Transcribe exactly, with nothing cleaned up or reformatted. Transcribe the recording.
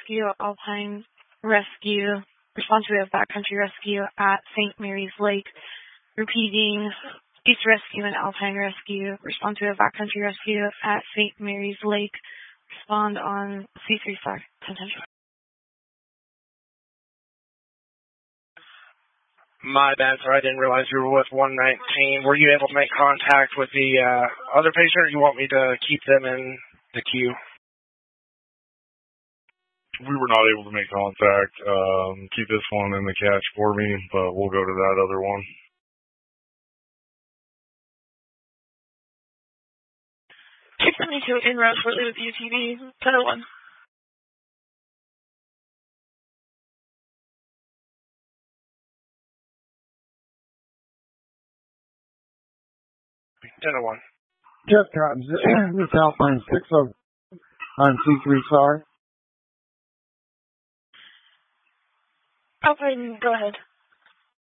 Rescue, Alpine Rescue, respond to a backcountry rescue at Saint Mary's Lake. Repeating, East Rescue and Alpine Rescue, respond to a backcountry rescue at Saint Mary's Lake. Respond on C three star. Attention. My bad, sir. I didn't realize you were with one nineteen. Were you able to make contact with the uh, other patient, or you want me to keep them in the queue? We were not able to make contact. Um, keep this one in the catch for me, but we'll go to that other one. six seventy-two in route shortly with U T V, ten oh one. ten oh one. Jeff Cotton, this is Alpine six oh on C three star. Alpine, go ahead.